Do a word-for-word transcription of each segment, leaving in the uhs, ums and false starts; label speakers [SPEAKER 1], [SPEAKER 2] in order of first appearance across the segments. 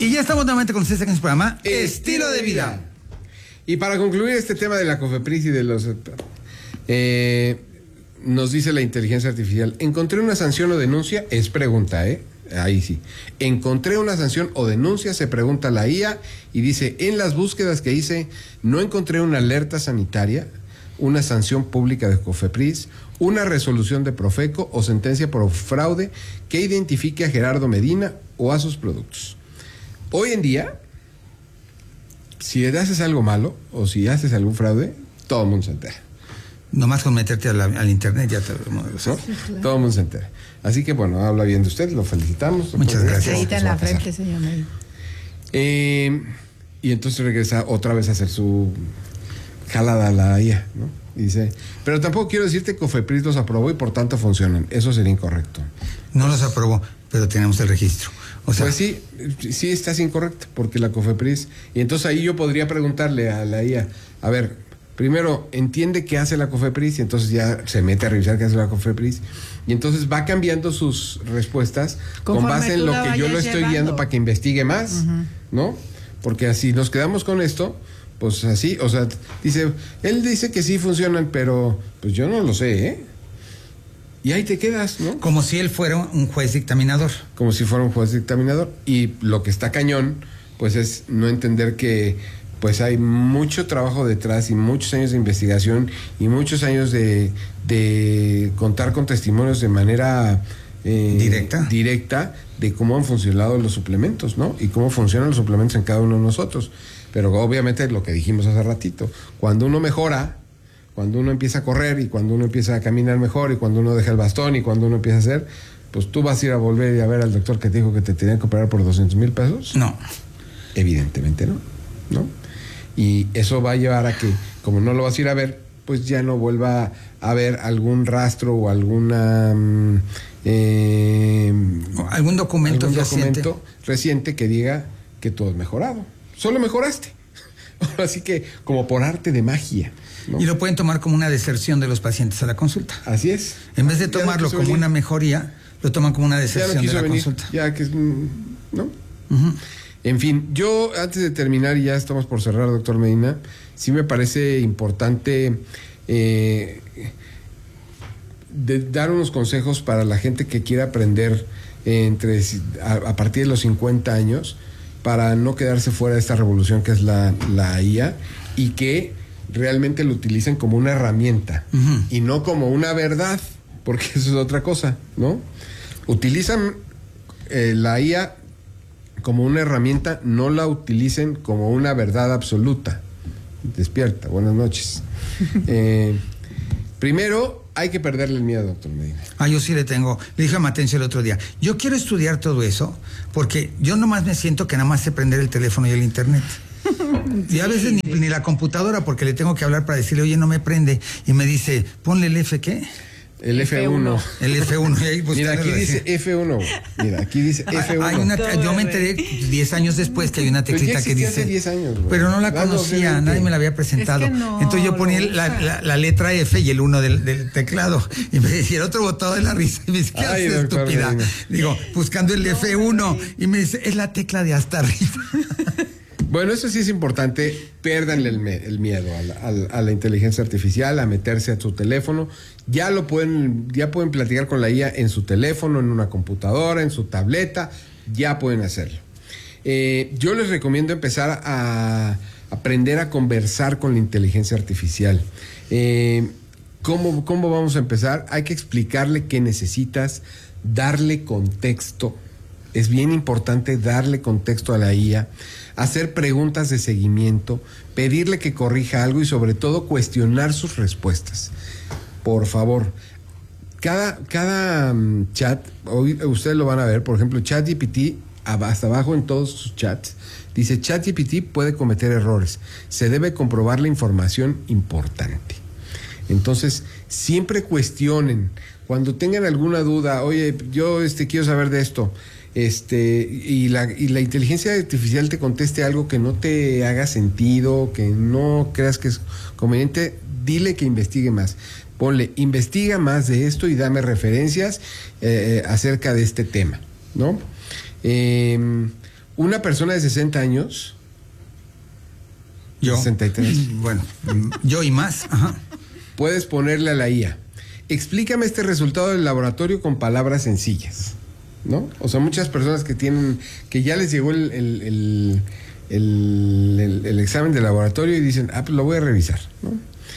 [SPEAKER 1] Y ya estamos nuevamente con ustedes en este programa
[SPEAKER 2] Estilo de Vida. Y para concluir este tema de la COFEPRIS y de los... Eh, nos dice la inteligencia artificial, encontré una sanción o denuncia, es pregunta, ¿eh? Ahí sí. Encontré una sanción o denuncia, se pregunta la I A, y dice, en las búsquedas que hice, no encontré una alerta sanitaria, una sanción pública de COFEPRIS, una resolución de Profeco o sentencia por fraude que identifique a Gerardo Medina o a sus productos. Hoy en día, si haces algo malo o si haces algún fraude, todo el mundo se entera.
[SPEAKER 1] Nomás con meterte a la, al internet ya te lo ¿no?
[SPEAKER 2] Sí, claro. Todo el mundo se entera. Así que bueno, habla bien de usted, lo felicitamos.
[SPEAKER 1] Muchas gracias.
[SPEAKER 3] Ahí en la frente, señor Medina.
[SPEAKER 2] Eh, y entonces regresa otra vez a hacer su jalada a la I A, ¿no? Y dice, pero tampoco quiero decirte que COFEPRIS los aprobó y por tanto funcionan. Eso sería incorrecto.
[SPEAKER 1] No los aprobó, pero tenemos el registro. O sea,
[SPEAKER 2] pues sí, sí estás incorrecto, porque la COFEPRIS... Y entonces ahí yo podría preguntarle a la I A, a ver, primero, entiende qué hace la COFEPRIS y entonces ya se mete a revisar qué hace la COFEPRIS y entonces va cambiando sus respuestas Conforme con base en lo que yo lo estoy llevando. guiando para que investigue más, uh-huh. ¿no? Porque así nos quedamos con esto... Pues así, o sea, dice, él dice que sí funcionan, pero pues yo no lo sé, ¿eh? Y ahí te quedas, ¿no?
[SPEAKER 1] Como si él fuera un juez dictaminador.
[SPEAKER 2] Como si fuera un juez dictaminador. Y lo que está cañón, pues es no entender que pues hay mucho trabajo detrás y muchos años de investigación y muchos años de, de contar con testimonios de manera... Eh,
[SPEAKER 1] directa
[SPEAKER 2] directa de cómo han funcionado los suplementos, ¿no? Y cómo funcionan los suplementos en cada uno de nosotros. Pero obviamente lo que dijimos hace ratito, cuando uno mejora, cuando uno empieza a correr y cuando uno empieza a caminar mejor y cuando uno deja el bastón y cuando uno empieza a hacer, pues tú vas a ir a volver y a ver al doctor que te dijo que te tenían que operar por doscientos mil pesos.
[SPEAKER 1] No.
[SPEAKER 2] Evidentemente no, ¿no? Y eso va a llevar a que, como no lo vas a ir a ver, pues ya no vuelva a haber algún rastro o alguna... Eh,
[SPEAKER 1] algún documento,
[SPEAKER 2] algún
[SPEAKER 1] reciente.
[SPEAKER 2] documento reciente que diga que tú has mejorado. Solo mejoraste. Así que, como por arte de magia, ¿no?
[SPEAKER 1] Y lo pueden tomar como una deserción de los pacientes a la consulta.
[SPEAKER 2] Así es.
[SPEAKER 1] En vez de tomarlo no como venir. una mejoría, lo toman como una deserción
[SPEAKER 2] no
[SPEAKER 1] de la
[SPEAKER 2] venir.
[SPEAKER 1] consulta.
[SPEAKER 2] Ya que es, ¿no? Uh-huh. En fin, yo antes de terminar, y ya estamos por cerrar, doctor Medina, sí me parece importante eh, de dar unos consejos para la gente que quiera aprender entre a, a partir de los cincuenta años, para no quedarse fuera de esta revolución que es la, la I A, y que realmente lo utilicen como una herramienta, uh-huh. y no como una verdad, porque eso es otra cosa, ¿no? Utilizan eh, la I A como una herramienta, no la utilicen como una verdad absoluta. Despierta, buenas noches. eh, primero, hay que perderle el miedo, doctor Medina.
[SPEAKER 1] Ah, yo sí le tengo. Le dije a Matencio el otro día, yo quiero estudiar todo eso, porque yo nomás me siento que nada más sé prender el teléfono y el internet. Sí. Y a veces ni, ni la computadora, porque le tengo que hablar para decirle, oye, no me prende. Y me dice, ponle el F, ¿qué?
[SPEAKER 2] El F uno.
[SPEAKER 1] El F uno. Y ahí
[SPEAKER 2] Mira, aquí dice F uno. Mira, aquí dice F uno.
[SPEAKER 1] Hay una, yo me enteré diez años después que hay una teclita que dice...
[SPEAKER 2] hace diez años, bro.
[SPEAKER 1] Pero no la Dando conocía, obviamente. Nadie me la había presentado. Es que no, Entonces yo ponía la, la, la letra F y el uno del, del teclado. Y me decía, el otro botado de la risa. Y me dice, ¿qué haces, estúpida? Medina. Digo, buscando el no, F uno. Y me dice, es la tecla de hasta arriba.
[SPEAKER 2] Bueno, eso sí es importante, pérdanle el, me, el miedo a la, a, a la inteligencia artificial, a meterse a su teléfono. Ya lo pueden, ya pueden platicar con la I A en su teléfono, en una computadora, en su tableta, ya pueden hacerlo. Eh, yo les recomiendo empezar a aprender a conversar con la inteligencia artificial. Eh, ¿cómo, ¿Cómo vamos a empezar? Hay que explicarle qué necesitas, darle contexto. Es bien importante darle contexto a la I A, hacer preguntas de seguimiento, pedirle que corrija algo y sobre todo cuestionar sus respuestas. Por favor, cada, cada um, chat, hoy ustedes lo van a ver, por ejemplo, ChatGPT, hasta abajo en todos sus chats, dice ChatGPT puede cometer errores, se debe comprobar la información importante. Entonces, siempre cuestionen, cuando tengan alguna duda, oye, yo este, quiero saber de esto, este, y la, y la inteligencia artificial te conteste algo que no te haga sentido, que no creas que es conveniente, dile que investigue más. Ponle, investiga más de esto y dame referencias eh, acerca de este tema, ¿no? Eh, Una persona de sesenta años,
[SPEAKER 1] yo,
[SPEAKER 2] sesenta y tres,
[SPEAKER 1] bueno, yo y más, ajá.
[SPEAKER 2] Puedes ponerle a la I A, explícame este resultado del laboratorio con palabras sencillas, ¿no? O sea, muchas personas que tienen, que ya les llegó el, el, el, el, el, el examen de laboratorio y dicen, ah, pues lo voy a revisar, ¿no?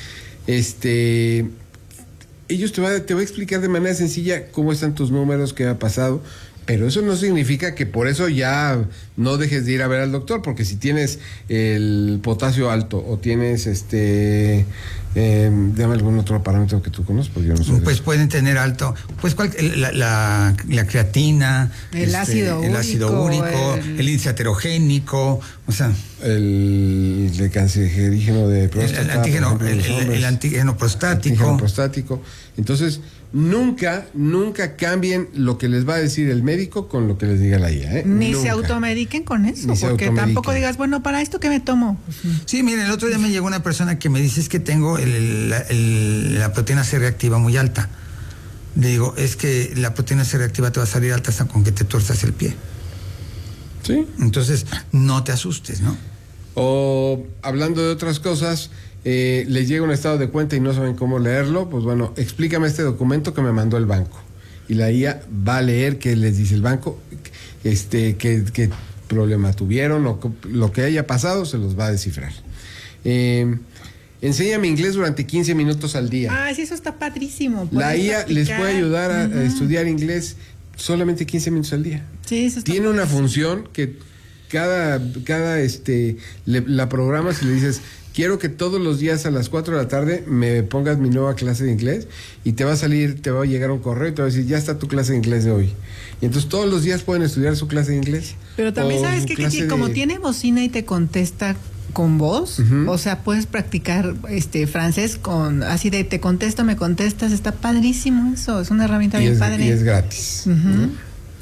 [SPEAKER 2] Este, ellos te van te va a explicar de manera sencilla cómo están tus números, qué ha pasado. Pero eso no significa que por eso ya no dejes de ir a ver al doctor, porque si tienes el potasio alto o tienes este, eh, dame algún otro parámetro que tú conozcas, porque yo no sé.
[SPEAKER 1] Pues pueden tener alto, pues cual, la, la, la creatina,
[SPEAKER 3] el,
[SPEAKER 1] este,
[SPEAKER 3] ácido,
[SPEAKER 1] el
[SPEAKER 3] úrico,
[SPEAKER 1] ácido úrico,
[SPEAKER 3] el...
[SPEAKER 1] el índice heterogénico, o sea,
[SPEAKER 2] el, el cancerígeno de próstata,
[SPEAKER 1] el, el antígeno,
[SPEAKER 2] por ejemplo,
[SPEAKER 1] el, el, el antígeno prostático.
[SPEAKER 2] Antígeno prostático. Entonces, nunca, nunca cambien lo que les va a decir el médico con lo que les diga la I A, ¿eh?
[SPEAKER 3] Ni
[SPEAKER 2] Nunca.
[SPEAKER 3] se automediquen con eso,
[SPEAKER 2] Ni se
[SPEAKER 3] porque
[SPEAKER 2] automediquen.
[SPEAKER 3] tampoco digas, bueno, ¿para esto qué me tomo?
[SPEAKER 1] Sí, miren, el otro día me llegó una persona que me dice es que tengo el, el, el, la proteína C reactiva muy alta. Le digo, es que la proteína C reactiva te va a salir alta hasta con que te tuerzas el pie.
[SPEAKER 2] Sí.
[SPEAKER 1] Entonces, no te asustes, ¿no?
[SPEAKER 2] O hablando de otras cosas, eh, les llega un estado de cuenta y no saben cómo leerlo, pues bueno, explícame este documento que me mandó el banco. Y la I A va a leer qué les dice el banco, este, qué, qué problema tuvieron o lo que haya pasado, se los va a descifrar. Eh, enséñame inglés durante quince minutos al día.
[SPEAKER 3] Ah, sí, eso está padrísimo.
[SPEAKER 2] La I A
[SPEAKER 3] practicar.
[SPEAKER 2] les puede ayudar a,
[SPEAKER 3] uh-huh.
[SPEAKER 2] a estudiar inglés solamente quince minutos al día.
[SPEAKER 3] Sí, eso está
[SPEAKER 2] Tiene una
[SPEAKER 3] padrísimo.
[SPEAKER 2] función que cada, cada este, le, la programas y le dices, quiero que todos los días a las cuatro de la tarde me pongas mi nueva clase de inglés y te va a salir, te va a llegar un correo y te va a decir, ya está tu clase de inglés de hoy. Y entonces todos los días pueden estudiar su clase de inglés.
[SPEAKER 3] Pero también
[SPEAKER 2] O
[SPEAKER 3] sabes
[SPEAKER 2] su
[SPEAKER 3] que,
[SPEAKER 2] clase
[SPEAKER 3] como
[SPEAKER 2] de...
[SPEAKER 3] tiene bocina y te contesta con voz,
[SPEAKER 2] Uh-huh.
[SPEAKER 3] o sea, puedes practicar este francés con así de te contesto, me contestas, está padrísimo eso, es una herramienta
[SPEAKER 2] y
[SPEAKER 3] bien
[SPEAKER 2] es,
[SPEAKER 3] padre.
[SPEAKER 2] y es gratis.
[SPEAKER 3] Uh-huh.
[SPEAKER 2] ¿No?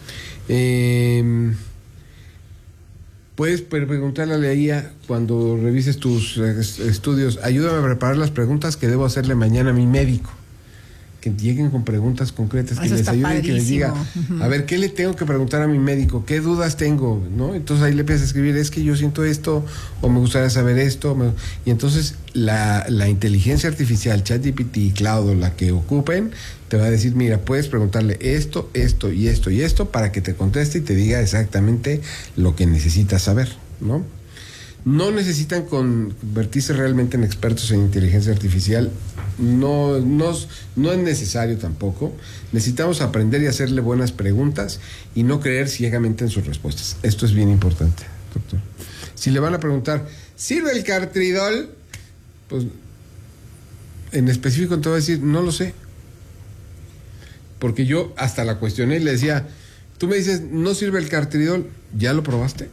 [SPEAKER 2] Eh, puedes preguntarle a la I A cuando revises tus eh, estudios, ayúdame a preparar las preguntas que debo hacerle mañana a mi médico. Que lleguen con preguntas concretas, que
[SPEAKER 3] Eso
[SPEAKER 2] les
[SPEAKER 3] está
[SPEAKER 2] ayuden, que les diga,
[SPEAKER 3] padrísimo. Uh-huh.
[SPEAKER 2] a ver, ¿qué le tengo que preguntar a mi médico? ¿Qué dudas tengo? ¿No? Entonces ahí le empiezas a escribir, es que yo siento esto, o me gustaría saber esto. Me... Y entonces la, la inteligencia artificial, ChatGPT, Cloud, o la que ocupen, te va a decir, mira, puedes preguntarle esto, esto y esto y esto para que te conteste y te diga exactamente lo que necesitas saber, ¿no? No necesitan convertirse realmente en expertos en inteligencia artificial, no, no, no es necesario tampoco. Necesitamos aprender y hacerle buenas preguntas y no creer ciegamente en sus respuestas. Esto es bien importante, doctor. Si le van a preguntar, ¿sirve el Cartridol? Pues en específico te va a decir, no lo sé. Porque yo hasta la cuestioné y le decía, tú me dices, no sirve el Cartridol, ¿ya lo probaste?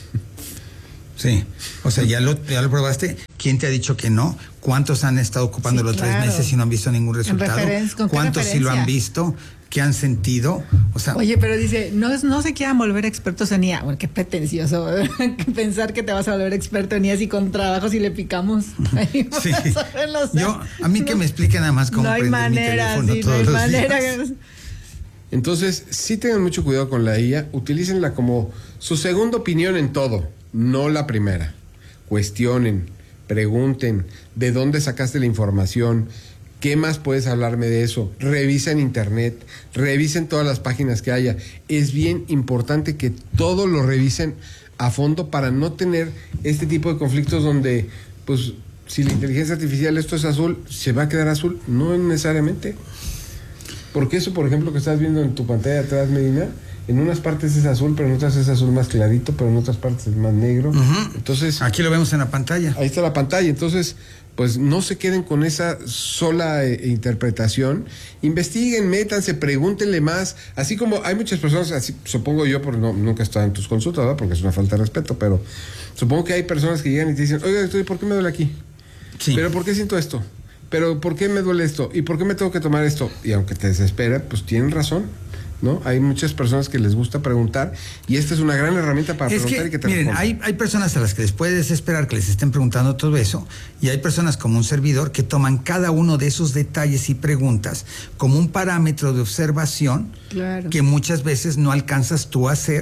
[SPEAKER 1] Sí, o sea, ya lo, ya lo probaste. ¿Quién te ha dicho que no? ¿Cuántos han estado ocupando
[SPEAKER 3] Sí,
[SPEAKER 1] los
[SPEAKER 3] claro.
[SPEAKER 1] tres meses y no han visto ningún resultado?
[SPEAKER 3] referen- ¿con qué
[SPEAKER 1] ¿Cuántos sí lo han
[SPEAKER 3] referencia?
[SPEAKER 1] visto? ¿Qué han sentido? O sea,
[SPEAKER 3] Oye, pero dice, no, es- no se quieran volver expertos en I A. Bueno, qué pretencioso pensar que te vas a volver experto en I A si con trabajos y le picamos. Ahí vas
[SPEAKER 1] sí.
[SPEAKER 3] a ver los-
[SPEAKER 1] Yo, a mí que me expliquen nada más cómo
[SPEAKER 3] no hay
[SPEAKER 1] prender mi
[SPEAKER 3] manera,
[SPEAKER 1] teléfono
[SPEAKER 3] sí, no
[SPEAKER 1] todos
[SPEAKER 3] hay
[SPEAKER 1] los
[SPEAKER 3] manera.
[SPEAKER 1] días.
[SPEAKER 2] Entonces, sí tengan mucho cuidado con la I A, utilícenla como su segunda opinión en todo, no la primera. Cuestionen, pregunten, ¿de dónde sacaste la información? ¿Qué más puedes hablarme de eso? Revisen internet, revisen todas las páginas que haya. Es bien importante que todo lo revisen a fondo para no tener este tipo de conflictos donde, pues, si la inteligencia artificial esto es azul, ¿se va a quedar azul? No necesariamente. Porque eso, por ejemplo, que estás viendo en tu pantalla atrás, Medina, en unas partes es azul, pero en otras es azul más clarito, pero en otras partes es más negro.
[SPEAKER 1] Uh-huh.
[SPEAKER 2] Entonces,
[SPEAKER 1] Aquí lo vemos en la pantalla.
[SPEAKER 2] ahí está la pantalla. Entonces, pues no se queden con esa sola eh, interpretación. Investiguen, métanse, pregúntenle más. Así como hay muchas personas, así supongo yo, porque no, nunca he estado en tus consultas, ¿verdad? Porque es una falta de respeto, pero supongo que hay personas que llegan y te dicen, oiga, doctor, ¿por qué me duele aquí?
[SPEAKER 1] Sí.
[SPEAKER 2] ¿Pero por qué siento esto? ¿Pero por qué me duele esto? ¿Y por qué me tengo que tomar esto? Y aunque te desespera, pues tienen razón, ¿no? Hay muchas personas que les gusta preguntar y esta es una gran herramienta para
[SPEAKER 1] Es
[SPEAKER 2] preguntar
[SPEAKER 1] que,
[SPEAKER 2] y que te
[SPEAKER 1] miren,
[SPEAKER 2] respondan.
[SPEAKER 1] hay, hay personas a las que les puede desesperar que les estén preguntando todo eso, y hay personas como un servidor que toman cada uno de esos detalles y preguntas como un parámetro de observación
[SPEAKER 3] Claro.
[SPEAKER 1] que muchas veces no alcanzas tú a hacer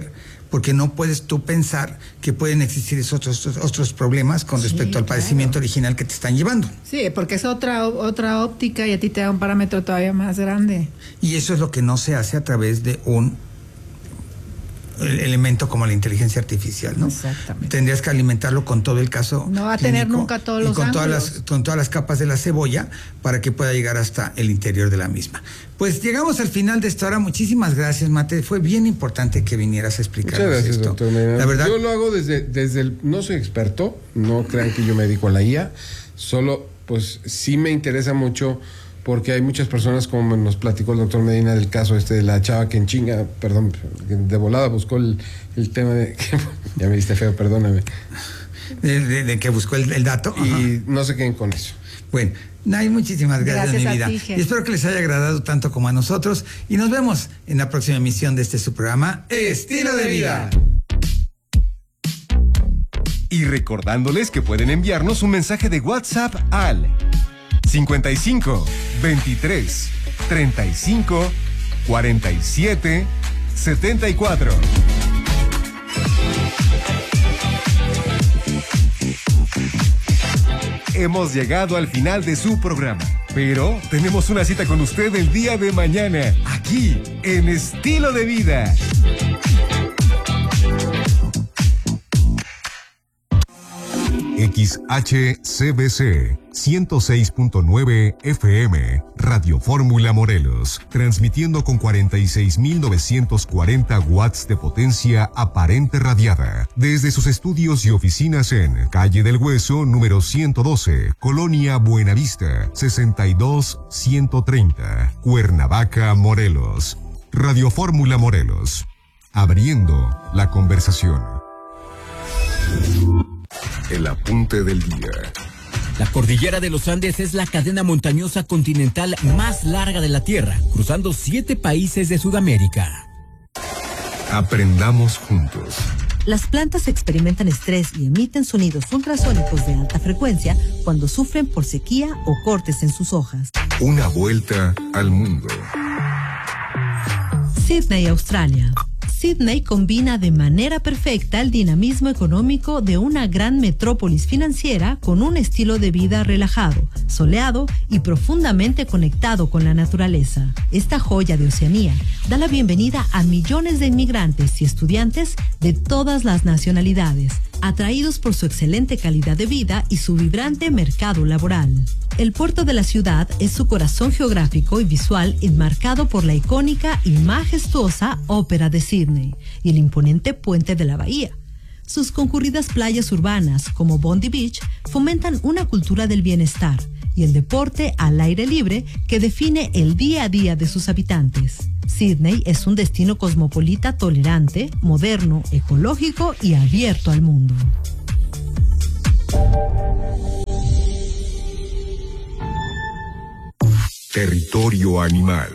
[SPEAKER 1] porque no puedes tú pensar que pueden existir esos otros, otros problemas con respecto sí, al padecimiento claro. original que te están llevando.
[SPEAKER 3] Sí, porque es otra, otra óptica y a ti te da un parámetro todavía más grande.
[SPEAKER 1] Y eso es lo que no se hace a través de un elemento como la inteligencia artificial, ¿no?
[SPEAKER 3] Exactamente.
[SPEAKER 1] Tendrías que alimentarlo con todo el caso
[SPEAKER 3] no va a tener nunca todos los
[SPEAKER 1] con
[SPEAKER 3] ángulos.
[SPEAKER 1] todas las con todas las capas de la cebolla para que pueda llegar hasta el interior de la misma. Pues llegamos al final de esta hora. Muchísimas gracias, Mate. Fue bien importante que vinieras a explicarnos
[SPEAKER 2] Muchas gracias,
[SPEAKER 1] esto.
[SPEAKER 2] doctor Medina.
[SPEAKER 1] La verdad,
[SPEAKER 2] yo lo hago desde desde el no soy experto, no crean que yo me dedico a la I A, solo pues sí me interesa mucho. Porque hay muchas personas, como nos platicó el doctor Medina, del caso este de la chava que en chinga, perdón, de volada buscó el, el tema de... ya me diste feo, perdóname.
[SPEAKER 1] De, de, de que buscó el, el dato.
[SPEAKER 2] Y
[SPEAKER 1] Ajá.
[SPEAKER 2] no se queden con eso.
[SPEAKER 1] Bueno, Nay, muchísimas gracias,
[SPEAKER 3] gracias
[SPEAKER 1] mi vida.
[SPEAKER 3] Ti,
[SPEAKER 1] y espero que les haya agradado tanto como a nosotros. Y nos vemos en la próxima emisión de este su programa, Estilo de Vida.
[SPEAKER 4] Y recordándoles que pueden enviarnos un mensaje de WhatsApp al cincuenta y cinco, veintitrés, treinta y cinco, cuarenta y siete, setenta y cuatro. Hemos llegado al final de su programa, pero tenemos una cita con usted el día de mañana, aquí en Estilo de Vida. X H C B C ciento seis punto nueve F M, Radio Fórmula Morelos, transmitiendo con cuarenta y seis mil novecientos cuarenta watts de potencia aparente radiada, desde sus estudios y oficinas en Calle del Hueso, número ciento doce, Colonia Buenavista, sesenta y dos ciento treinta, Cuernavaca, Morelos. Radio Fórmula Morelos, abriendo la conversación. El apunte del día.
[SPEAKER 5] La cordillera de los Andes es la cadena montañosa continental más larga de la Tierra, cruzando siete países de Sudamérica.
[SPEAKER 4] Aprendamos juntos.
[SPEAKER 6] Las plantas experimentan estrés y emiten sonidos ultrasónicos de alta frecuencia cuando sufren por sequía o cortes en sus hojas.
[SPEAKER 4] Una vuelta al mundo.
[SPEAKER 6] Sydney, Australia. Sydney combina de manera perfecta el dinamismo económico de una gran metrópolis financiera con un estilo de vida relajado, soleado y profundamente conectado con la naturaleza. Esta joya de Oceanía da la bienvenida a millones de inmigrantes y estudiantes de todas las nacionalidades, atraídos por su excelente calidad de vida y su vibrante mercado laboral. El puerto de la ciudad es su corazón geográfico y visual, enmarcado por la icónica y majestuosa Ópera de Sydney y el imponente puente de la bahía. Sus concurridas playas urbanas, como Bondi Beach, fomentan una cultura del bienestar y el deporte al aire libre que define el día a día de sus habitantes. Sydney es un destino cosmopolita tolerante, moderno, ecológico y abierto al mundo.
[SPEAKER 4] Territorio animal.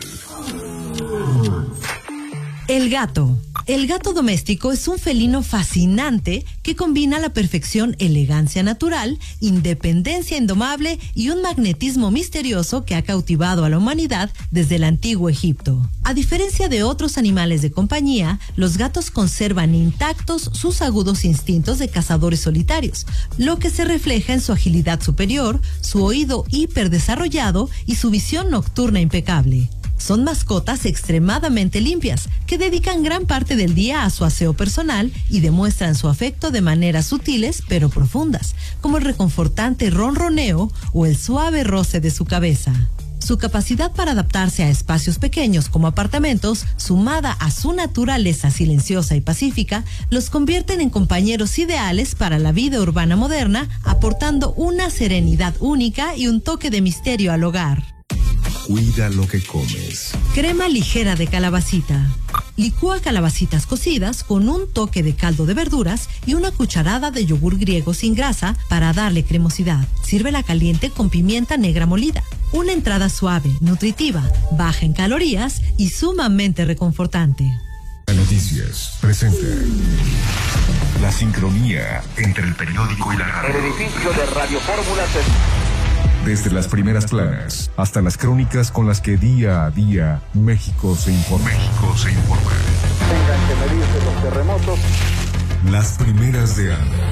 [SPEAKER 6] El gato. El gato doméstico es un felino fascinante que combina a la perfección elegancia natural, independencia indomable y un magnetismo misterioso que ha cautivado a la humanidad desde el antiguo Egipto. A diferencia de otros animales de compañía, los gatos conservan intactos sus agudos instintos de cazadores solitarios, lo que se refleja en su agilidad superior, su oído hiperdesarrollado y su visión nocturna impecable. Son mascotas extremadamente limpias, que dedican gran parte del día a su aseo personal y demuestran su afecto de maneras sutiles pero profundas, como el reconfortante ronroneo o el suave roce de su cabeza. Su capacidad para adaptarse a espacios pequeños como apartamentos, sumada a su naturaleza silenciosa y pacífica, los convierten en compañeros ideales para la vida urbana moderna, aportando una serenidad única y un toque de misterio al hogar.
[SPEAKER 4] Cuida lo que comes.
[SPEAKER 6] Crema ligera de calabacita. Licúa calabacitas cocidas con un toque de caldo de verduras y una cucharada de yogur griego sin grasa para darle cremosidad. Sírvela caliente con pimienta negra molida. Una entrada suave, nutritiva, baja en calorías y sumamente reconfortante.
[SPEAKER 4] Noticias presenta la sincronía entre el periódico y la radio.
[SPEAKER 7] El edificio de Radio Fórmula se...
[SPEAKER 4] Desde las primeras planas hasta las crónicas con las que día a día México se informa. México se informa.
[SPEAKER 7] Tengan que medirse los terremotos.
[SPEAKER 4] Las primeras de Anda.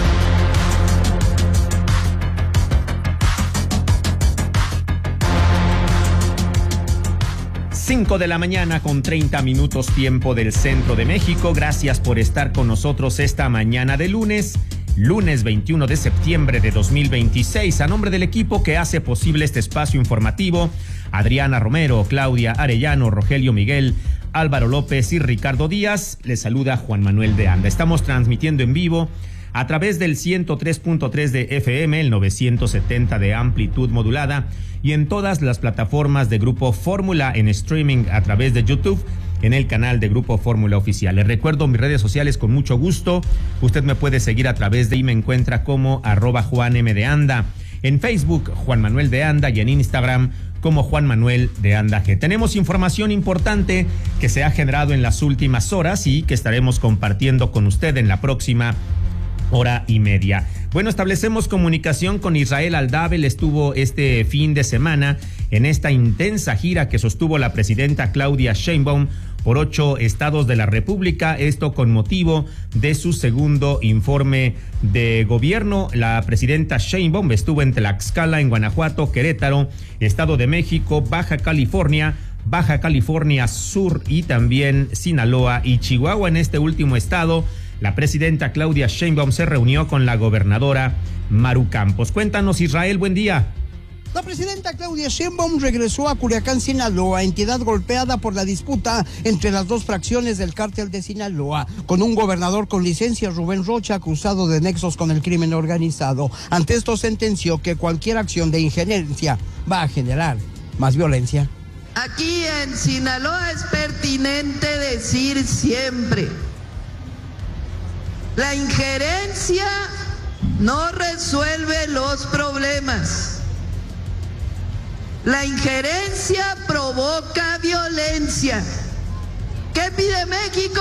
[SPEAKER 8] cinco de la mañana con treinta minutos tiempo del centro de México. Gracias por estar con nosotros esta mañana de lunes, lunes veintiuno de septiembre de dos mil veintiséis. A nombre del equipo que hace posible este espacio informativo, Adriana Romero, Claudia Arellano, Rogelio Miguel, Álvaro López y Ricardo Díaz, les saluda Juan Manuel de Anda. Estamos transmitiendo en vivo a través del ciento tres punto tres de F M, el novecientos setenta de amplitud modulada y en todas las plataformas de Grupo Fórmula en streaming a través de YouTube en el canal de Grupo Fórmula Oficial. Les recuerdo mis redes sociales con mucho gusto. Usted me puede seguir a través de y me encuentra como arroba Juan M de Anda. En Facebook, Juan Manuel de Anda y en Instagram como Juan Manuel de Anda G. Tenemos información importante que se ha generado en las últimas horas y que estaremos compartiendo con usted en la próxima hora y media. Bueno, establecemos comunicación con Israel Aldab. Él estuvo este fin de semana en esta intensa gira que sostuvo la presidenta Claudia Sheinbaum por ocho estados de la República, esto con motivo de su segundo informe de gobierno. La presidenta Sheinbaum estuvo en Tlaxcala, en Guanajuato, Querétaro, Estado de México, Baja California, Baja California Sur y también Sinaloa y Chihuahua. En este último estado, la presidenta Claudia Sheinbaum se reunió con la gobernadora Maru Campos. Cuéntanos, Israel, buen día.
[SPEAKER 9] La presidenta Claudia Sheinbaum regresó a Culiacán, Sinaloa, entidad golpeada por la disputa entre las dos fracciones del cártel de Sinaloa, con un gobernador con licencia, Rubén Rocha, acusado de nexos con el crimen organizado. Ante esto sentenció que cualquier acción de injerencia va a generar más violencia.
[SPEAKER 10] Aquí en Sinaloa es pertinente decir siempre: la injerencia no resuelve los problemas. La injerencia provoca violencia. ¿Qué pide México?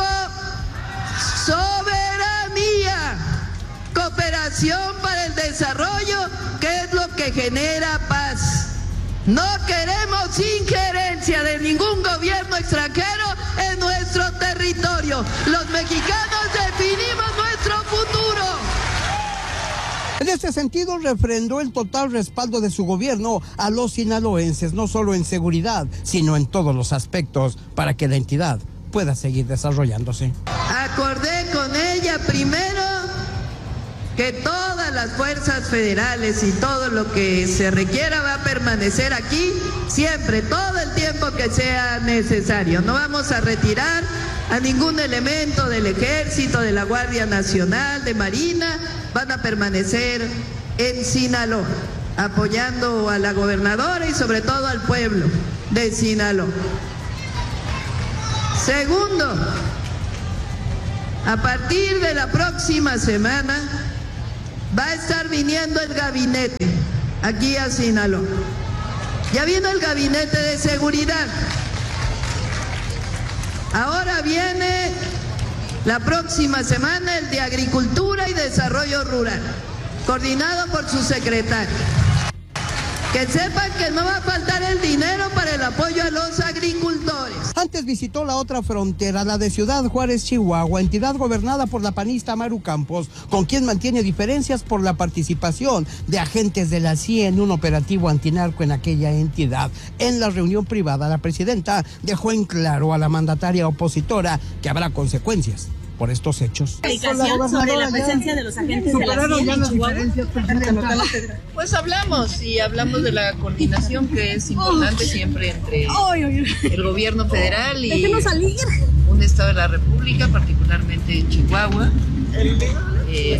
[SPEAKER 10] Soberanía, cooperación para el desarrollo, que es lo que genera paz. No queremos injerencia de ningún gobierno extranjero en nuestro territorio. Los mexicanos definimos nuestro futuro.
[SPEAKER 9] En este sentido, refrendó el total respaldo de su gobierno a los sinaloenses, no solo en seguridad, sino en todos los aspectos, para que la entidad pueda seguir desarrollándose.
[SPEAKER 10] Acordé con ella primero que todas las fuerzas federales y todo lo que se requiera va a permanecer aquí siempre, todo el tiempo que sea necesario. No vamos a retirar a ningún elemento del Ejército, de la Guardia Nacional, de Marina. Van a permanecer en Sinaloa, apoyando a la gobernadora y sobre todo al pueblo de Sinaloa. Segundo, a partir de la próxima semana va a estar viniendo el gabinete aquí a Sinaloa. Ya vino el gabinete de seguridad. Ahora viene la próxima semana el de Agricultura y Desarrollo Rural, coordinado por su secretario. Que sepan que no va a faltar el dinero para el apoyo a los agricultores.
[SPEAKER 9] Antes visitó la otra frontera, la de Ciudad Juárez, Chihuahua, entidad gobernada por la panista Maru Campos, con quien mantiene diferencias por la participación de agentes de la C I E en un operativo antinarco en aquella entidad. En la reunión privada, la presidenta dejó en claro a la mandataria opositora que habrá consecuencias por estos hechos.
[SPEAKER 11] Sobre la presencia de los agentes de la C I E en Chihuahua.
[SPEAKER 10] Pues hablamos y hablamos de la coordinación que es importante siempre entre el gobierno federal y un estado de la República, particularmente Chihuahua. Eh,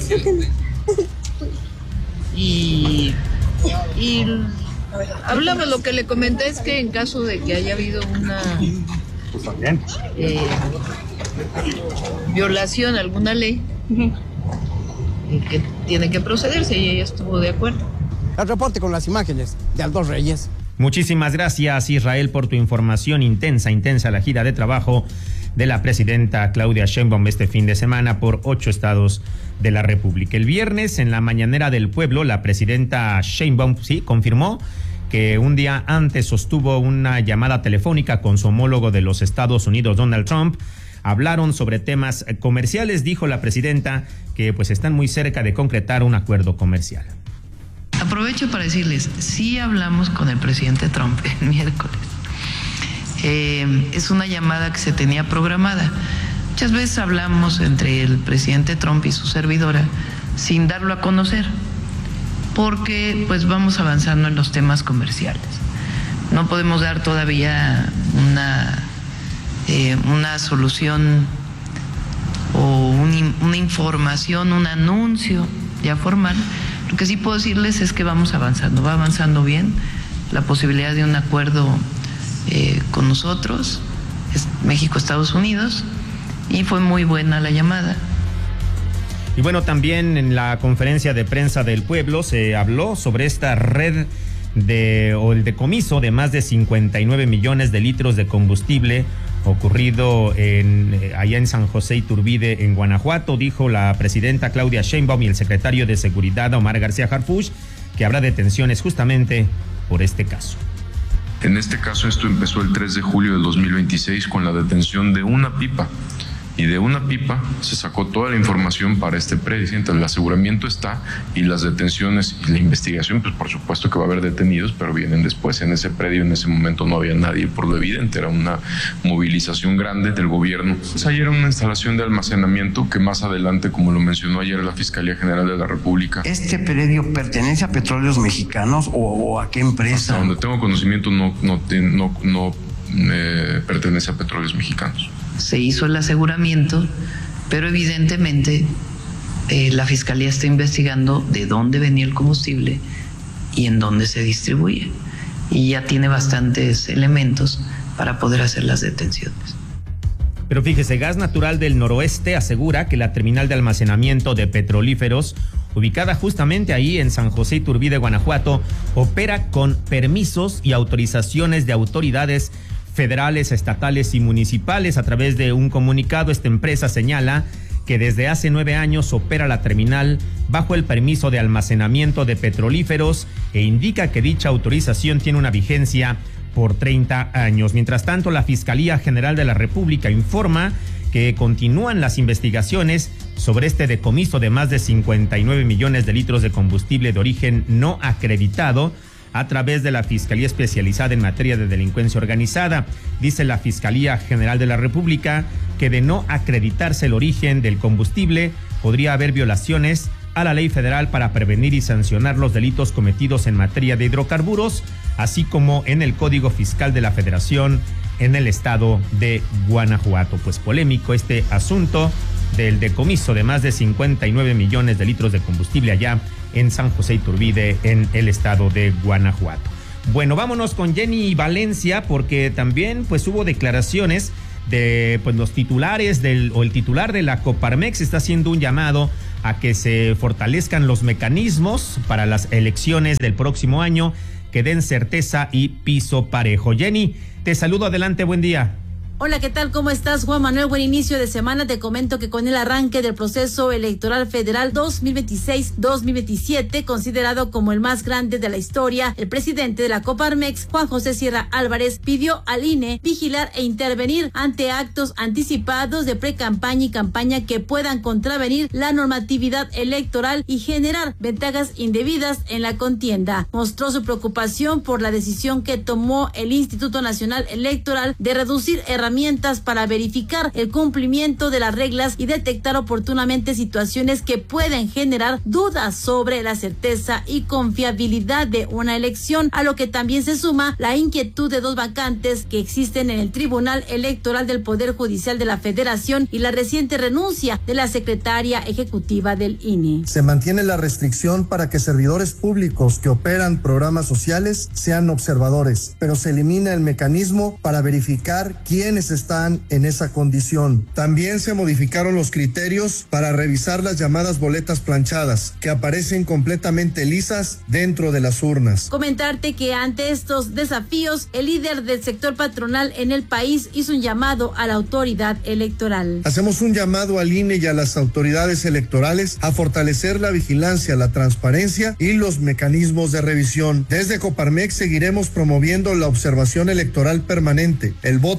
[SPEAKER 10] y, y hablamos, lo que le comenté es que en caso de que haya habido una eh, violación a alguna ley, uh-huh. que tiene que procederse, y ella estuvo de acuerdo.
[SPEAKER 9] El reporte con las imágenes de Aldo Reyes.
[SPEAKER 8] Muchísimas gracias, Israel, por tu información. Intensa, intensa la gira de trabajo de la presidenta Claudia Sheinbaum este fin de semana por ocho estados de la República. El viernes, en la mañanera del pueblo, la presidenta Sheinbaum sí confirmó que un día antes sostuvo una llamada telefónica con su homólogo de los Estados Unidos, Donald Trump, hablaron sobre temas comerciales. Dijo la presidenta que pues están muy cerca de concretar un acuerdo comercial.
[SPEAKER 10] Aprovecho para decirles, sí hablamos con el presidente Trump el miércoles. Eh, es una llamada que se tenía programada. Muchas veces hablamos entre el presidente Trump y su servidora sin darlo a conocer, porque pues vamos avanzando en los temas comerciales. No podemos dar todavía una, eh, una solución o un, una información, un anuncio ya formal. Lo que sí puedo decirles es que vamos avanzando, va avanzando bien la posibilidad de un acuerdo eh, con nosotros, es México, Estados Unidos, y fue muy buena la llamada.
[SPEAKER 8] Y bueno, también en la conferencia de prensa del pueblo se habló sobre esta red de o el decomiso de más de cincuenta y nueve millones de litros de combustible ocurrido en allá en San José Iturbide, en Guanajuato. Dijo la presidenta Claudia Sheinbaum y el secretario de Seguridad Omar García Harfuch que habrá detenciones justamente por este caso.
[SPEAKER 12] En este caso, esto empezó el tres de julio del dos mil veintiséis con la detención de una pipa. Y de una pipa se sacó toda la información para este predio. Entonces, el aseguramiento está y las detenciones y la investigación, pues por supuesto que va a haber detenidos, pero vienen después. En ese predio en ese momento no había nadie, por lo evidente, era una movilización grande del gobierno. Pues ahí era una instalación de almacenamiento que más adelante, como lo mencionó ayer la Fiscalía General de la República.
[SPEAKER 9] ¿Este predio pertenece a Petróleos Mexicanos o, o a qué empresa?
[SPEAKER 12] Hasta donde tengo conocimiento no, no, no, no eh, pertenece a Petróleos Mexicanos.
[SPEAKER 10] Se hizo el aseguramiento, pero evidentemente eh, la Fiscalía está investigando de dónde venía el combustible y en dónde se distribuye. Y ya tiene bastantes elementos para poder hacer las detenciones.
[SPEAKER 8] Pero fíjese, Gas Natural del Noroeste asegura que la terminal de almacenamiento de petrolíferos, ubicada justamente ahí en San José Iturbide, Guanajuato, opera con permisos y autorizaciones de autoridades federales, estatales y municipales. A través de un comunicado, esta empresa señala que desde hace nueve años opera la terminal bajo el permiso de almacenamiento de petrolíferos e indica que dicha autorización tiene una vigencia por treinta años. Mientras tanto, la Fiscalía General de la República informa que continúan las investigaciones sobre este decomiso de más de cincuenta y nueve millones de litros de combustible de origen no acreditado a través de la Fiscalía Especializada en Materia de Delincuencia Organizada. Dice la Fiscalía General de la República que de no acreditarse el origen del combustible, podría haber violaciones a la ley federal para prevenir y sancionar los delitos cometidos en materia de hidrocarburos, así como en el Código Fiscal de la Federación en el estado de Guanajuato. Pues polémico este asunto del decomiso de más de cincuenta y nueve millones de litros de combustible allá en San José Iturbide, en el estado de Guanajuato. Bueno, vámonos con Jenny Valencia, porque también pues hubo declaraciones de pues los titulares del o el titular de la Coparmex está haciendo un llamado a que se fortalezcan los mecanismos para las elecciones del próximo año, que den certeza y piso parejo. Jenny, te saludo, adelante, buen día.
[SPEAKER 13] Hola, ¿qué tal? ¿Cómo estás, Juan Manuel? Buen inicio de semana. Te comento que con el arranque del proceso electoral federal dos mil veintiséis dos mil veintisiete, considerado como el más grande de la historia, el presidente de la Coparmex, Juan José Sierra Álvarez, pidió al I N E vigilar e intervenir ante actos anticipados de precampaña y campaña que puedan contravenir la normatividad electoral y generar ventajas indebidas en la contienda. Mostró su preocupación por la decisión que tomó el Instituto Nacional Electoral de reducir herramientas para verificar el cumplimiento de las reglas y detectar oportunamente situaciones que pueden generar dudas sobre la certeza y confiabilidad de una elección, a lo que también se suma la inquietud de dos vacantes que existen en el Tribunal Electoral del Poder Judicial de la Federación y la reciente renuncia de la secretaria ejecutiva del I N E.
[SPEAKER 14] Se mantiene la restricción para que servidores públicos que operan programas sociales sean observadores, pero se elimina el mecanismo para verificar quiénes están en esa condición. También se modificaron los criterios para revisar las llamadas boletas planchadas, que aparecen completamente lisas dentro de las urnas.
[SPEAKER 13] Comentarte que ante estos desafíos, el líder del sector patronal en el país hizo un llamado a la autoridad electoral.
[SPEAKER 14] Hacemos un llamado al I N E y a las autoridades electorales a fortalecer la vigilancia, la transparencia y los mecanismos de revisión. Desde Coparmex seguiremos promoviendo la observación electoral permanente, el voto informado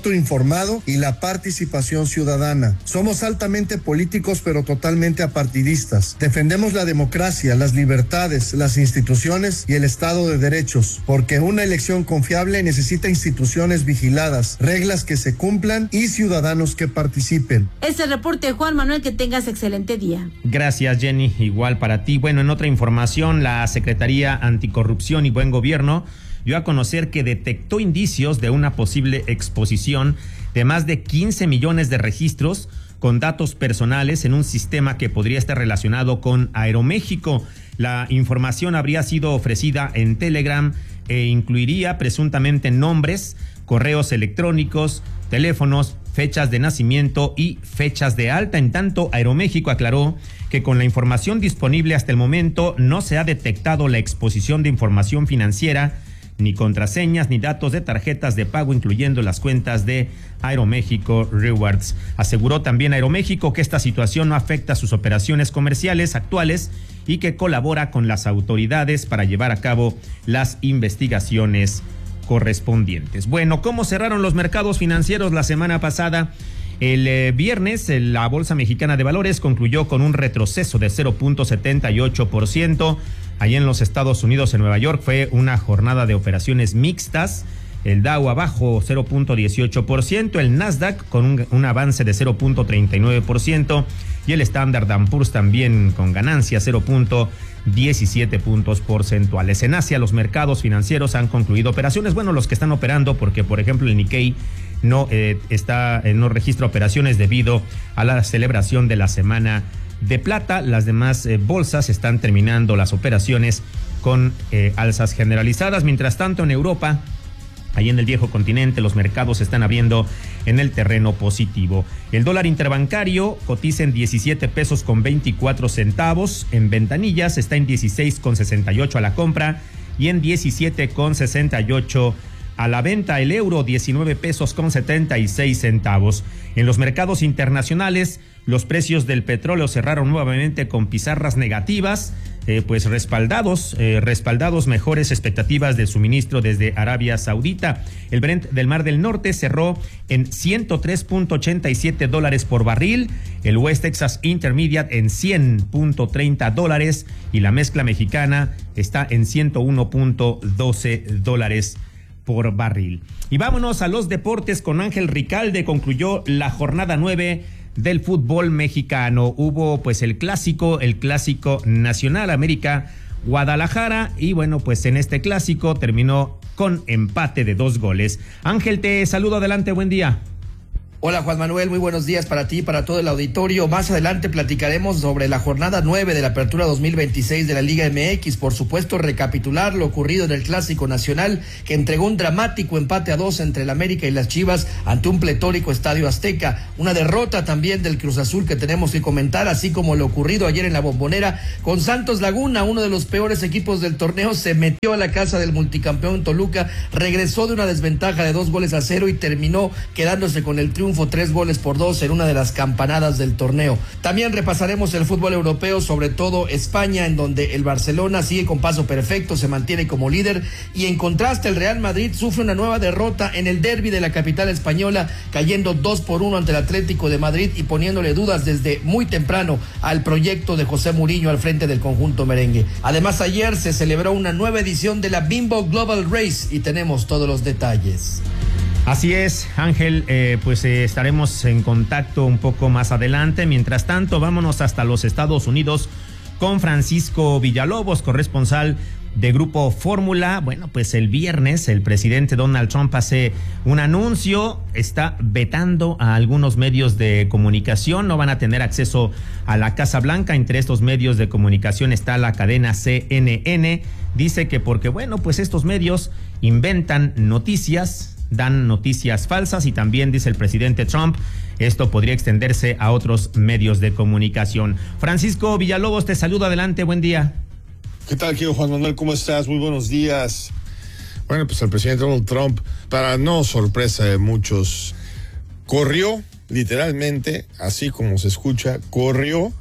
[SPEAKER 14] informado y la participación ciudadana. Somos altamente políticos pero totalmente apartidistas. Defendemos la democracia, las libertades, las instituciones y el Estado de Derechos, porque una elección confiable necesita instituciones vigiladas, reglas que se cumplan y ciudadanos que participen.
[SPEAKER 13] Este reporte, Juan Manuel, que tengas excelente día.
[SPEAKER 8] Gracias, Jenny, igual para ti. Bueno, en otra información, la Secretaría Anticorrupción y Buen Gobierno dio a conocer que detectó indicios de una posible exposición de más de quince millones de registros con datos personales en un sistema que podría estar relacionado con Aeroméxico. La información habría sido ofrecida en Telegram e incluiría presuntamente nombres, correos electrónicos, teléfonos, fechas de nacimiento y fechas de alta. En tanto, Aeroméxico aclaró que con la información disponible hasta el momento no se ha detectado la exposición de información financiera, ni contraseñas, ni datos de tarjetas de pago, incluyendo las cuentas de Aeroméxico Rewards. Aseguró también Aeroméxico que esta situación no afecta sus operaciones comerciales actuales y que colabora con las autoridades para llevar a cabo las investigaciones correspondientes. Bueno, ¿cómo cerraron los mercados financieros la semana pasada? El eh, viernes, la Bolsa Mexicana de Valores concluyó con un retroceso de cero punto setenta y ocho por ciento. Allí en los Estados Unidos, en Nueva York, fue una jornada de operaciones mixtas. El Dow abajo cero punto dieciocho por ciento, el Nasdaq con un, un avance de cero punto treinta y nueve por ciento y el Standard and Poor's también con ganancias cero punto diecisiete puntos porcentuales. En Asia, los mercados financieros han concluido operaciones, bueno, los que están operando, porque por ejemplo el Nikkei no eh, está eh, no registra operaciones debido a la celebración de la Semana de Plata. Las demás eh, bolsas están terminando las operaciones con eh, alzas generalizadas. Mientras tanto, en Europa, ahí en el viejo continente, los mercados se están abriendo en el terreno positivo. El dólar interbancario cotiza en diecisiete pesos con veinticuatro centavos. En ventanillas está en dieciséis con sesenta y ocho a la compra y en diecisiete con sesenta y ocho a la venta. El euro, diecinueve pesos con setenta y seis centavos. En los mercados internacionales, los precios del petróleo cerraron nuevamente con pizarras negativas, eh, pues respaldados, eh, respaldados mejores expectativas de suministro desde Arabia Saudita. El Brent del Mar del Norte cerró en ciento tres punto ochenta y siete dólares por barril, el West Texas Intermediate en cien punto treinta dólares y la mezcla mexicana está en ciento uno punto doce dólares por barril. Y vámonos a los deportes con Ángel Ricalde. Concluyó la jornada nueve del fútbol mexicano. Hubo pues el clásico, el clásico nacional, América Guadalajara, y bueno, pues en este clásico terminó con empate de dos goles. Ángel, te saludo, adelante, buen día.
[SPEAKER 15] Hola Juan Manuel, muy buenos días para ti y para todo el auditorio. Más adelante platicaremos sobre la jornada nueve de la apertura dos mil veintiséis de la Liga M X. Por supuesto, recapitular lo ocurrido en el Clásico Nacional, que entregó un dramático empate a dos entre el América y las Chivas ante un pletórico Estadio Azteca. Una derrota también del Cruz Azul que tenemos que comentar, así como lo ocurrido ayer en la Bombonera con Santos Laguna, uno de los peores equipos del torneo. Se metió a la casa del multicampeón Toluca, regresó de una desventaja de dos goles a cero y terminó quedándose con el triunfo tres goles por dos en una de las campanadas del torneo. También repasaremos el fútbol europeo, sobre todo España, en donde el Barcelona sigue con paso perfecto, se mantiene como líder, y en contraste el Real Madrid sufre una nueva derrota en el derbi de la capital española, cayendo dos por uno ante el Atlético de Madrid y poniéndole dudas desde muy temprano al proyecto de José Mourinho al frente del conjunto merengue. Además, ayer se celebró una nueva edición de la Bimbo Global Race y tenemos todos los detalles.
[SPEAKER 8] Así es, Ángel, eh, pues eh, estaremos en contacto un poco más adelante. Mientras tanto, vámonos hasta los Estados Unidos con Francisco Villalobos, corresponsal de Grupo Fórmula. Bueno, pues el viernes el presidente Donald Trump hace un anuncio, está vetando a algunos medios de comunicación, no van a tener acceso a la Casa Blanca. Entre estos medios de comunicación está la cadena C N N. Dice que porque, bueno, pues estos medios inventan noticias, dan noticias falsas, y también dice el presidente Trump, esto podría extenderse a otros medios de comunicación. Francisco Villalobos, te saludo, adelante, buen día.
[SPEAKER 16] ¿Qué tal, querido Juan Manuel? ¿Cómo estás? Muy buenos días. Bueno, pues el presidente Donald Trump, para no sorpresa de muchos, corrió literalmente, así como se escucha, corrió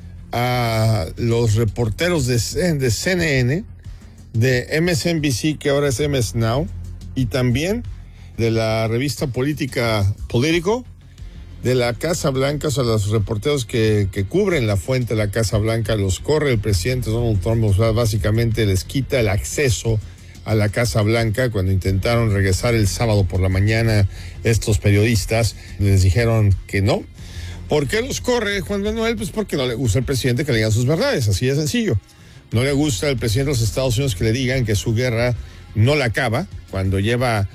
[SPEAKER 16] a los reporteros de, de C N N, de M S N B C, que ahora es M S Now, y también de la revista política Político, de la Casa Blanca, o sea, los reporteros que, que cubren la fuente de la Casa Blanca, los corre el presidente Donald Trump, o sea, básicamente les quita el acceso a la Casa Blanca. Cuando intentaron regresar el sábado por la mañana, estos periodistas les dijeron que no. ¿Por qué los corre Juan Manuel? Pues porque no le gusta al presidente que le digan sus verdades, así de sencillo. No le gusta al presidente de los Estados Unidos que le digan que su guerra no la acaba, cuando lleva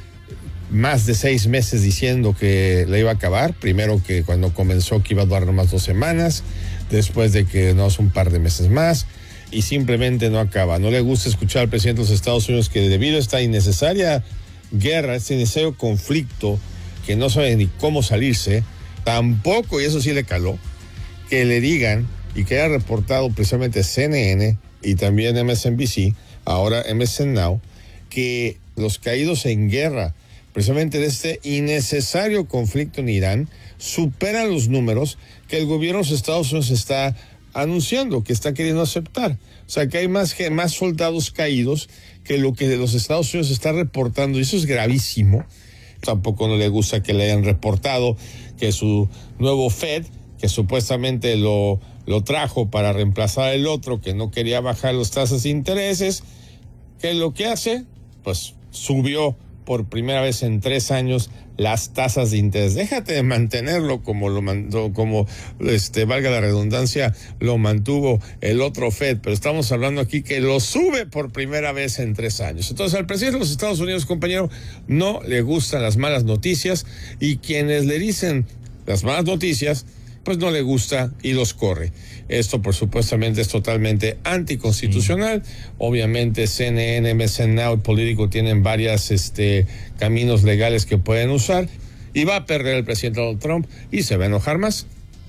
[SPEAKER 16] más de seis meses diciendo que la iba a acabar. Primero que cuando comenzó que iba a durar nomás dos semanas, después de que no hace un par de meses más, y simplemente no acaba. No le gusta escuchar al presidente de los Estados Unidos que debido a esta innecesaria guerra, este innecesario conflicto, que no sabe ni cómo salirse, tampoco, y eso sí le caló, que le digan, y que haya reportado precisamente C N N y también M S N B C, ahora M S N Now, que los caídos en guerra precisamente de este innecesario conflicto en Irán superan los números que el gobierno de los Estados Unidos está anunciando, que está queriendo aceptar. O sea, que hay más, más soldados caídos que lo que los Estados Unidos está reportando, y eso es gravísimo. Tampoco no le gusta que le hayan reportado que su nuevo Fed, que supuestamente lo, lo trajo para reemplazar el otro, que no quería bajar las tasas de intereses, que lo que hace, pues subió por primera vez en tres años las tasas de interés. Déjate de mantenerlo como lo mandó, como este, valga la redundancia, lo mantuvo el otro Fed, pero estamos hablando aquí que lo sube por primera vez en tres años. Entonces, al presidente de los Estados Unidos, compañero, no le gustan las malas noticias, y quienes le dicen las malas noticias, pues no le gusta y los corre. Esto, por supuestamente, es totalmente anticonstitucional. Obviamente, C N N, M S N Now y Político tienen varios este, caminos legales que pueden usar, y va a perder el presidente Donald Trump y se va a enojar más.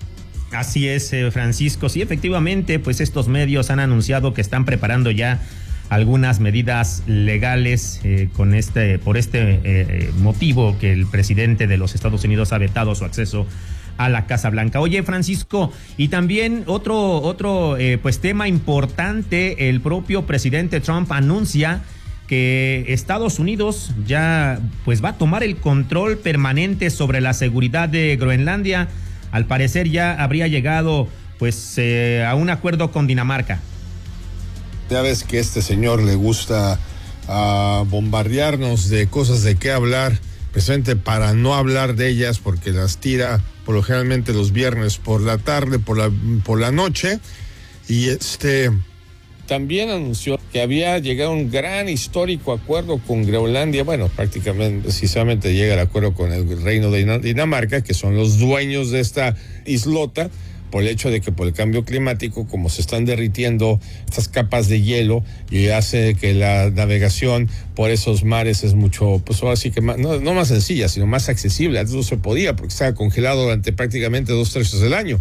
[SPEAKER 8] Así es, eh, Francisco. Sí, efectivamente, pues estos medios han anunciado que están preparando ya algunas medidas legales eh, con este, por este eh, motivo que el presidente de los Estados Unidos ha vetado su acceso a la Casa Blanca. Oye, Francisco, y también otro, otro eh, pues tema importante, el propio presidente Trump anuncia que Estados Unidos ya pues va a tomar el control permanente sobre la seguridad de Groenlandia. Al parecer ya habría llegado pues eh, a un acuerdo con Dinamarca.
[SPEAKER 16] Ya ves que a este señor le gusta uh, bombardearnos de cosas de qué hablar, precisamente para no hablar de ellas, porque las tira por lo generalmente los viernes por la tarde, por la, por la noche. Y este también anunció que había llegado a un gran histórico acuerdo con Groenlandia. Bueno, prácticamente, precisamente llega el acuerdo con el Reino de Dinamarca, que son los dueños de esta islota, por el hecho de que por el cambio climático, como se están derritiendo estas capas de hielo, y hace que la navegación por esos mares es mucho, pues ahora sí que más, no, no más sencilla, sino más accesible. Antes no se podía porque estaba congelado durante prácticamente dos tercios del año.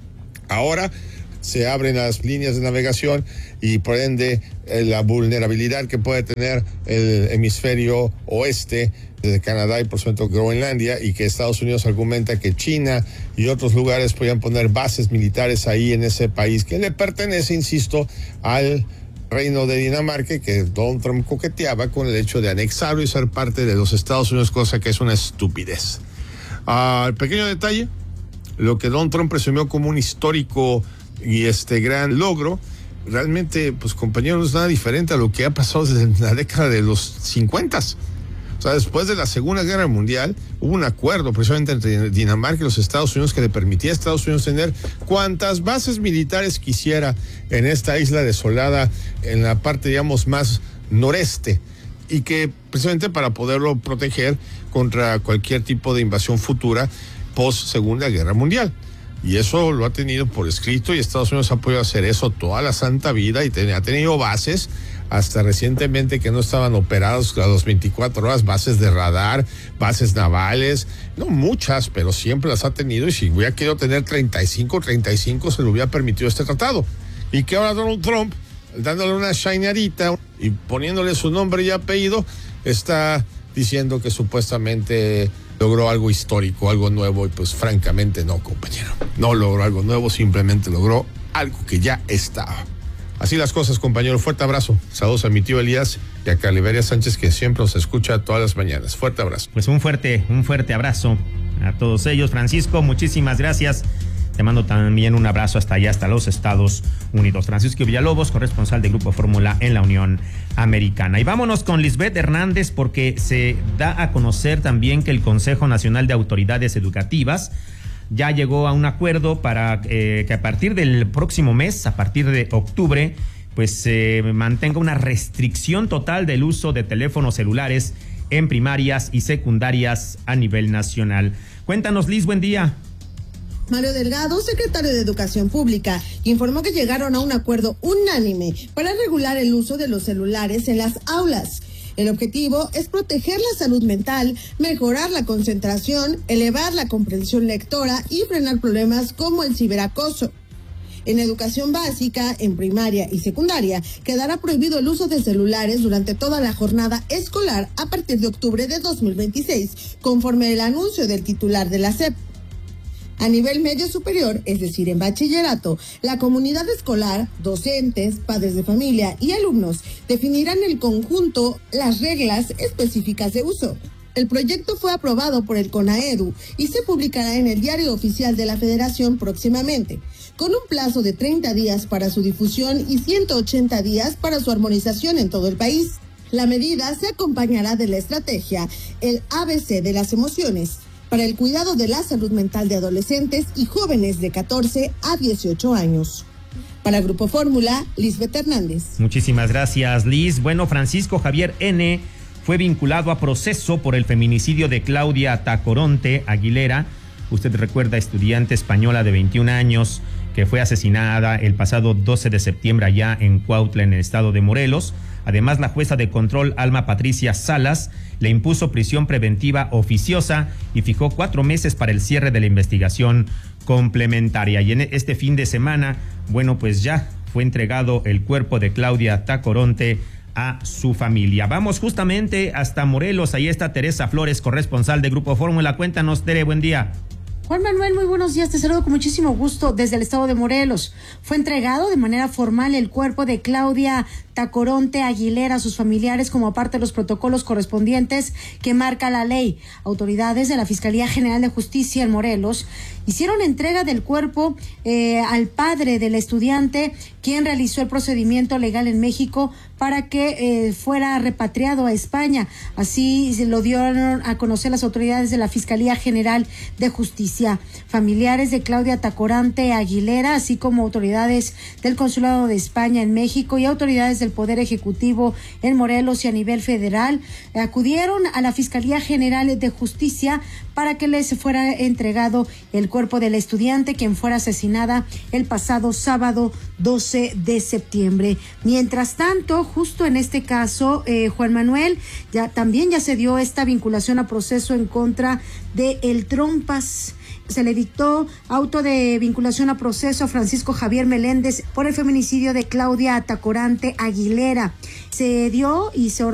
[SPEAKER 16] Ahora se abren las líneas de navegación, y por ende eh, la vulnerabilidad que puede tener el hemisferio oeste de Canadá y por supuesto Groenlandia, y que Estados Unidos argumenta que China y otros lugares podrían poner bases militares ahí en ese país que le pertenece, insisto, al Reino de Dinamarca, que Donald Trump coqueteaba con el hecho de anexarlo y ser parte de los Estados Unidos, cosa que es una estupidez. Uh, el pequeño detalle, lo que Donald Trump presumió como un histórico y este gran logro, realmente, pues compañeros, no es nada diferente a lo que ha pasado desde la década de los cincuenta. O sea, después de la Segunda Guerra Mundial, hubo un acuerdo precisamente entre Dinamarca y los Estados Unidos que le permitía a Estados Unidos tener cuantas bases militares quisiera en esta isla desolada, en la parte, digamos, más noreste, y que precisamente para poderlo proteger contra cualquier tipo de invasión futura post Segunda Guerra Mundial. Y eso lo ha tenido por escrito, y Estados Unidos ha podido hacer eso toda la santa vida, y ten, ha tenido bases hasta recientemente que no estaban operados a las veinticuatro horas, bases de radar, bases navales, no muchas, pero siempre las ha tenido, y si hubiera querido tener treinta y cinco, treinta y cinco se le hubiera permitido este tratado. Y que ahora Donald Trump, dándole una shinerita y poniéndole su nombre y apellido, está diciendo que supuestamente logró algo histórico, algo nuevo, y pues francamente no, compañero. No logró algo nuevo, simplemente logró algo que ya estaba. Así las cosas, compañero. Fuerte abrazo. Saludos a mi tío Elías y a Caliberia Sánchez, que siempre nos escucha todas las mañanas. Fuerte abrazo.
[SPEAKER 8] Pues un fuerte, un fuerte abrazo a todos ellos. Francisco, muchísimas gracias. Te mando también un abrazo hasta allá, hasta los Estados Unidos. Francisco Villalobos, corresponsal de Grupo Fórmula en la Unión Americana. Y vámonos con Lisbeth Hernández, porque se da a conocer también que el Consejo Nacional de Autoridades Educativas ya llegó a un acuerdo para eh, que a partir del próximo mes, a partir de octubre, pues se eh, mantenga una restricción total del uso de teléfonos celulares en primarias y secundarias a nivel nacional. Cuéntanos, Liz, buen día.
[SPEAKER 17] Mario Delgado, secretario de Educación Pública, informó que llegaron a un acuerdo unánime para regular el uso de los celulares en las aulas. El objetivo es proteger la salud mental, mejorar la concentración, elevar la comprensión lectora y frenar problemas como el ciberacoso. En educación básica, en primaria y secundaria, quedará prohibido el uso de celulares durante toda la jornada escolar a partir de octubre de dos mil veintiséis, conforme el anuncio del titular de la S E P. A nivel medio superior, es decir, en bachillerato, la comunidad escolar, docentes, padres de familia y alumnos definirán en conjunto las reglas específicas de uso. El proyecto fue aprobado por el CONAEDU y se publicará en el Diario Oficial de la Federación próximamente, con un plazo de treinta días para su difusión y ciento ochenta días para su armonización en todo el país. La medida se acompañará de la estrategia, el A B C de las emociones, para el cuidado de la salud mental de adolescentes y jóvenes de catorce a dieciocho años. Para Grupo Fórmula, Lisbeth Hernández.
[SPEAKER 8] Muchísimas gracias, Liz. Bueno, Francisco Javier N. fue vinculado a proceso por el feminicidio de Claudia Tacoronte Aguilera. Usted recuerda, estudiante española de veintiún años que fue asesinada el pasado doce de septiembre allá en Cuautla, en el estado de Morelos. Además, la jueza de control Alma Patricia Salas le impuso prisión preventiva oficiosa y fijó cuatro meses para el cierre de la investigación complementaria. Y en este fin de semana, bueno, pues ya fue entregado el cuerpo de Claudia Tacoronte a su familia. Vamos justamente hasta Morelos. Ahí está Teresa Flores, corresponsal de Grupo Fórmula. Cuéntanos, Tere, buen día.
[SPEAKER 18] Juan Manuel, muy buenos días, te saludo con muchísimo gusto desde el estado de Morelos. Fue entregado de manera formal el cuerpo de Claudia Tacoronte Aguilera a sus familiares como parte de los protocolos correspondientes que marca la ley. Autoridades de la Fiscalía General de Justicia en Morelos hicieron entrega del cuerpo eh, al padre del estudiante, quien realizó el procedimiento legal en México para que eh, fuera repatriado a España. Así se lo dieron a conocer las autoridades de la Fiscalía General de Justicia. Familiares de Claudia Tacoronte Aguilera, así como autoridades del Consulado de España en México y autoridades del Poder Ejecutivo en Morelos y a nivel federal, acudieron a la Fiscalía General de Justicia para que les fuera entregado el cuerpo del estudiante, quien fuera asesinada el pasado sábado doce de septiembre. Mientras tanto, justo en este caso, eh, Juan Manuel, ya también ya se dio esta vinculación a proceso en contra de El Trompas. Se le dictó auto de vinculación a proceso a Francisco Javier Meléndez por el feminicidio de Claudia Tacoronte Aguilera. Se dio y se ordenó